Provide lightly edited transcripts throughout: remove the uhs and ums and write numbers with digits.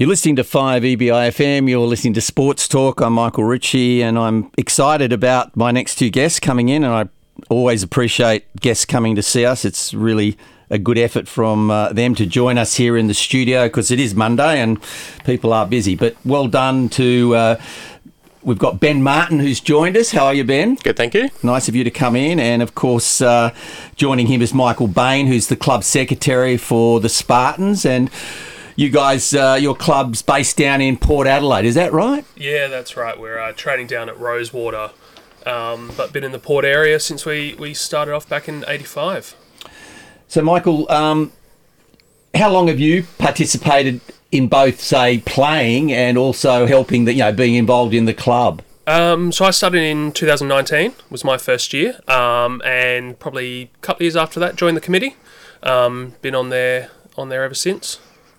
You're listening to 5EBI-FM, you're listening to Sports Talk. I'm Michael Ritchie and I'm excited about my next two guests coming in, and I always appreciate guests coming to see us. It's really a good effort from them to join us here in the studio because it is Monday and people are busy. But well done to... We've got Ben Martin who's joined us. How are you, Ben? Good, thank you. Nice of you to come in. And, of course, joining him is Michael Bain, who's the club secretary for the Spartans. And you guys, your club's based down in Port Adelaide, is that right? Yeah, that's right. We're training down at Rosewater, but been in the Port area since we started off back in 85. So, Michael, how long have you participated in both, say, playing and also helping, being involved in the club? So I started in 2019, was my first year, and probably a couple of years after that joined the committee. Been on there ever since.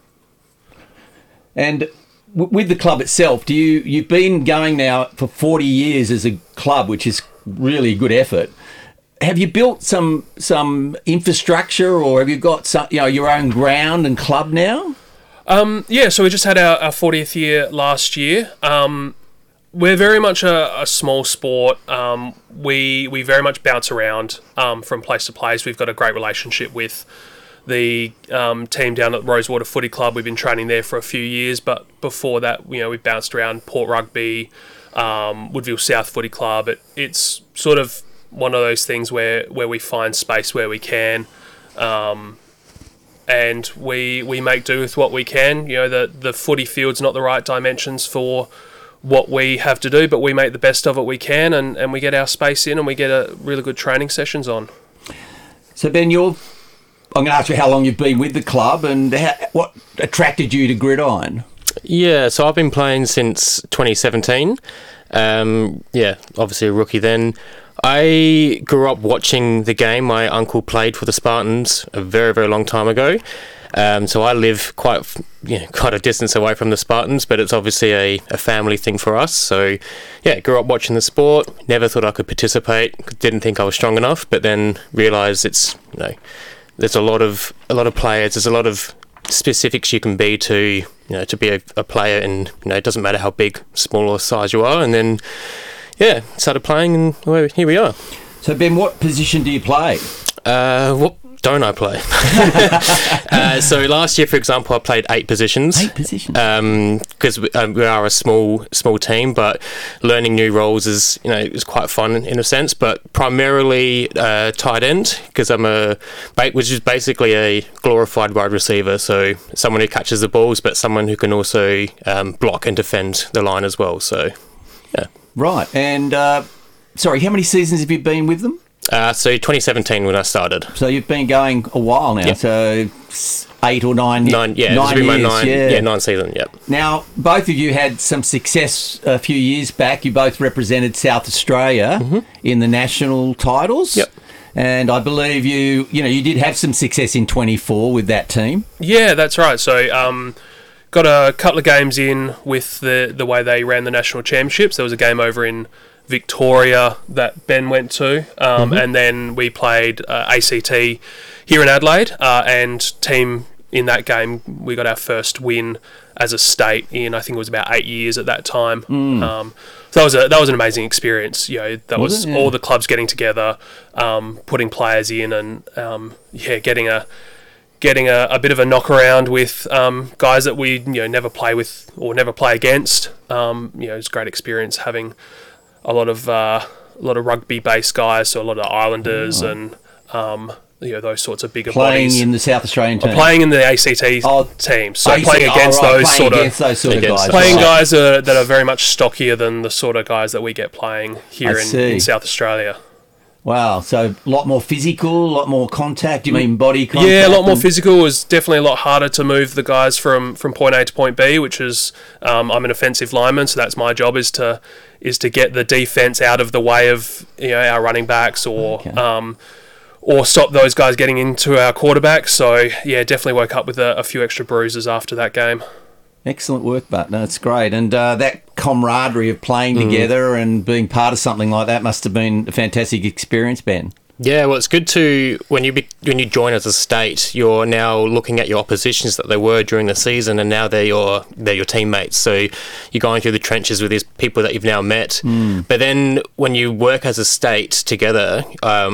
And with the club itself, you've been going now for 40 years as a club, which is really a good effort. Have you built some infrastructure, or have you got some, your own ground and club now? Yeah, so we just had our 40th year last year. We're very much a small sport. We very much bounce around from place to place. We've got a great relationship with the team down at Rosewater Footy Club. We've been training there for a few years, but before that, we bounced around Port Rugby, Woodville South Footy Club. It's sort of one of those things where we find space where we can. And we make do with what we can. The footy field's not the right dimensions for what we have to do, but we make the best of it we can, and we get our space in, and we get a really good training sessions on. So Ben, I'm going to ask you how long you've been with the club and what attracted you to Gridiron? Yeah, so I've been playing since 2017. Obviously a rookie then. I grew up watching the game. My uncle played for the Spartans a very, very long time ago. So I live quite a distance away from the Spartans, but it's obviously a family thing for us. So, grew up watching the sport. Never thought I could participate. Didn't think I was strong enough, but then realised it's, there's a lot of players. There's a lot of specifics you can be to be a player, and it doesn't matter how big, small or size you are. And then started playing, and here we are. So Ben, what position do you play? What don't I play? So last year, for example, I played 8 positions. 8 positions. Because we are a small team, but learning new roles is quite fun in a sense. But primarily tight end, because which is basically a glorified wide receiver. So someone who catches the balls, but someone who can also block and defend the line as well. So yeah. Right. And sorry, how many seasons have you been with them? So 2017 when I started. So you've been going a while now. Yep. So 8 or 9 years. 9 years. 9 seasons, yep. Now, both of you had some success a few years back. You both represented South Australia in the national titles. Yep. And I believe you did have some success in 24 with that team. Yeah, that's right. So got a couple of games in with the way they ran the national championships. There was a game over in Victoria that Ben went to, and then we played ACT here in Adelaide, and team in that game we got our first win as a state in, I think it was about 8 years at that time. So that was an amazing experience. That was all the clubs getting together, putting players in, and getting a bit of a knock around with guys that we never play with or never play against. It's a great experience having a lot of rugby based guys, so a lot of Islanders and those sorts of bigger playing bodies. In the South Australian team, playing in the ACT team, so playing against those sort of guys, playing guys that are very much stockier than the sort of guys that we get playing here in South Australia. Wow, so a lot more physical, a lot more contact. You mean body contact? Yeah, a lot more physical. It was definitely a lot harder to move the guys from point A to point B, which is I'm an offensive lineman, so that's my job is to get the defense out of the way of our running backs or stop those guys getting into our quarterbacks. So yeah, definitely woke up with a few extra bruises after that game. Excellent work, but no, it's great. And that camaraderie of playing together and being part of something like that must have been a fantastic experience, Ben. Yeah, well, it's good to when you join as a state, you're now looking at your oppositions that they were during the season, and now they're your teammates. So you're going through the trenches with these people that you've now met. But then when you work as a state together,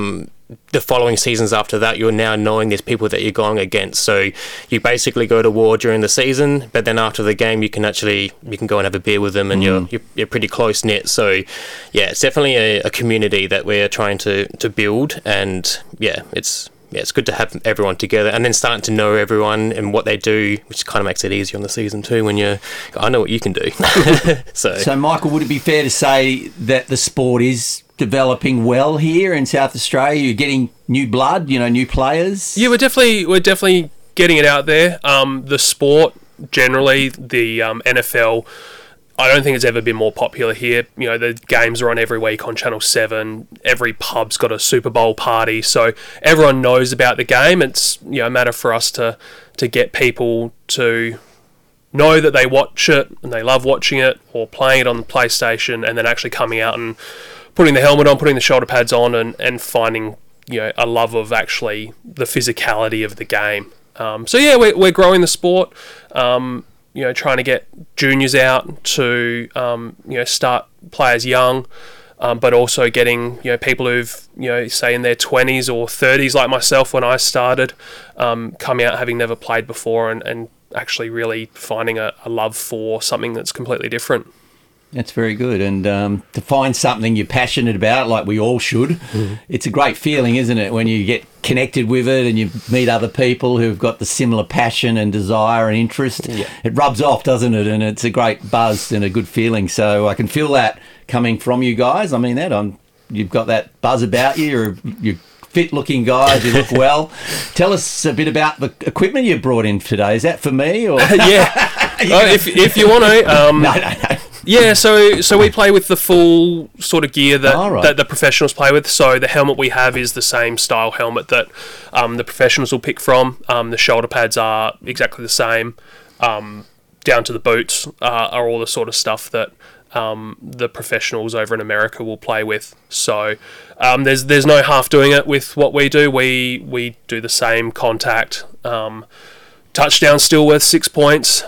the following seasons after that, you're now knowing these people that you're going against. So you basically go to war during the season, but then after the game, you can go and have a beer with them, and you're pretty close knit. So yeah, it's definitely a community that we're trying to build, and it's good to have everyone together, and then starting to know everyone and what they do, which kind of makes it easier on the season too. When I know what you can do. So Michael, would it be fair to say that the sport is developing well here in South Australia? You're getting new blood, new players. Yeah, we're definitely getting it out there. The sport generally, the NFL, I don't think it's ever been more popular here. The games are on every week on Channel 7. Every pub's got a Super Bowl party, so everyone knows about the game. It's a matter for us to get people to know that they watch it and they love watching it, or playing it on the PlayStation, and then actually coming out and putting the helmet on, putting the shoulder pads on, and finding a love of actually the physicality of the game. So yeah, we're growing the sport. Trying to get juniors out to start players young, but also getting people who've say in their 20s or 30s like myself when I started, coming out having never played before, and actually really finding a love for something that's completely different. That's very good. And to find something you're passionate about, like we all should, it's a great feeling, isn't it, when you get connected with it and you meet other people who've got the similar passion and desire and interest. Yeah. It rubs off, doesn't it? And it's a great buzz and a good feeling. So I can feel that coming from you guys. I mean, you've got that buzz about you. You're fit-looking guys. You look well. Tell us a bit about the equipment you brought in today. Is that for me? Or if you want to. No. Yeah, so we play with the full sort of gear that the professionals play with. So the helmet we have is the same style helmet that the professionals will pick from. The shoulder pads are exactly the same. Down to the boots are all the sort of stuff that the professionals over in America will play with. So there's no half doing it with what we do. We do the same contact. Touchdown still worth 6 points.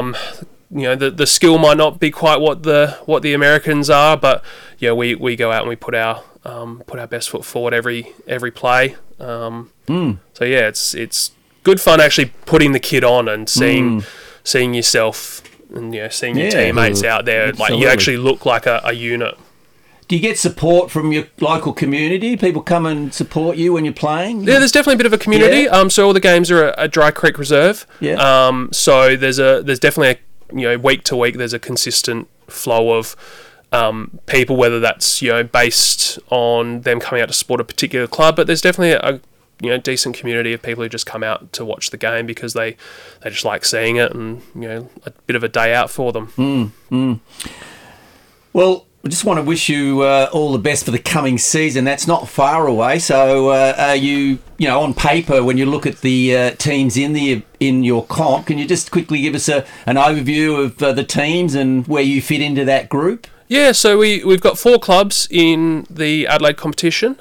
The skill might not be quite what the Americans are, but we go out and we put our best foot forward every play. So yeah, it's good fun actually putting the kit on and seeing yourself and seeing your teammates out there. Absolutely. Like you actually look like a unit. Do you get support from your local community? People come and support you when you're playing? Yeah, there's definitely a bit of a community. Yeah. So all the games are at Dry Creek Reserve. Yeah. So there's definitely week to week there's a consistent flow of people, whether that's based on them coming out to support a particular club, but there's definitely a decent community of people who just come out to watch the game because they just like seeing it, and a bit of a day out for them. Well, I just want to wish you all the best for the coming season. That's not far away. So are you on paper, when you look at the teams in your comp, can you just quickly give us an overview of the teams and where you fit into that group? Yeah, so we've got 4 clubs in the Adelaide competition.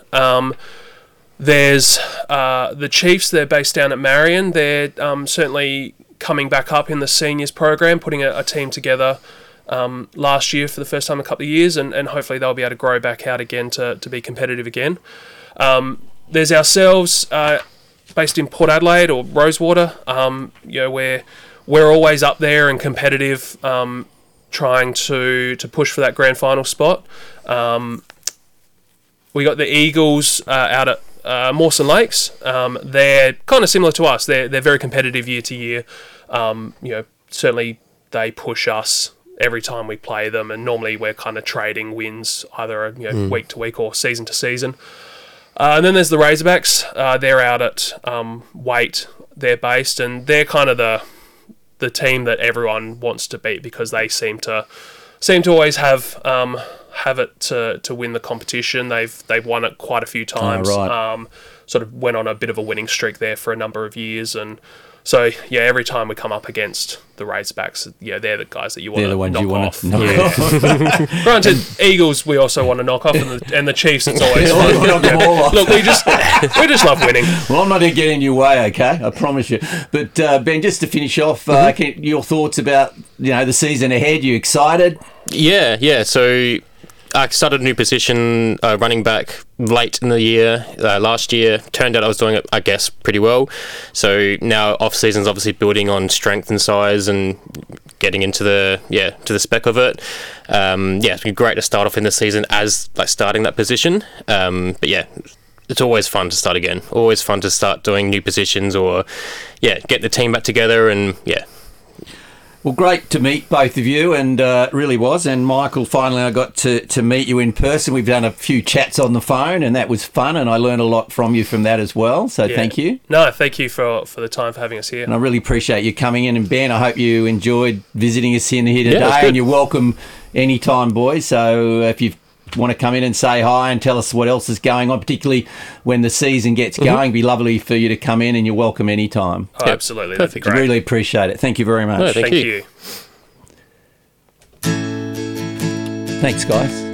There's the Chiefs. They're based down at Marion. They're certainly coming back up in the seniors program, putting a team together last year for the first time in a couple of years, and hopefully they'll be able to grow back out again to be competitive again. There's ourselves based in Port Adelaide or Rosewater. We're always up there and competitive, trying to push for that grand final spot. We got the Eagles out at Mawson Lakes. They're kind of similar to us. They're very competitive year to year. Certainly they push us every time we play them, and normally we're kind of trading wins either week to week or season to season. And then there's the Razorbacks. They're out at Waite. They're based, and they're kind of the team that everyone wants to beat because they seem to always have it to win the competition. They've won it quite a few times. Oh, right. Sort of went on a bit of a winning streak there for a number of years, and So yeah, every time we come up against the Razorbacks, yeah, they're the guys that you want They're the to ones knock you want off. to knock off. Granted, Eagles we also want to knock off, and the Chiefs it's always fun. Knock them all off. Look, we just love winning. Well, I'm not going to get in your way, okay? I promise you. But Ben, just to finish off, your thoughts about the season ahead? You excited? Yeah. So I started a new position, running back, late in the year. Last year, turned out I was doing it, I guess, pretty well. So now off season's obviously building on strength and size and getting into the spec of it. It's been great to start off in the season as starting that position. But yeah, it's always fun to start again. Always fun to start doing new positions or get the team back together and Well, great to meet both of you, and it really was. And Michael, finally I got to meet you in person. We've done a few chats on the phone, and that was fun, and I learned a lot from you from that as well. So thank you. No, thank you for the time for having us here. And I really appreciate you coming in. And Ben, I hope you enjoyed visiting us in here Yeah, today, good. and you're welcome anytime, boys. So if you want to come in and say hi and tell us what else is going on, particularly when the season gets going, it'd be lovely for you to come in, and you're welcome anytime. Oh, absolutely, that'd be great. Really appreciate it. Thank you very much. No, Thank you. Thanks, guys.